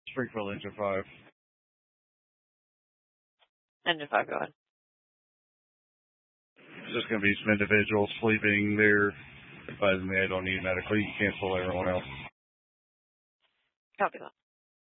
Springfield Engine 5. Engine 5, go ahead. It's just going to be some individuals sleeping there, advising me I don't need medical. You can cancel everyone else. Copy that.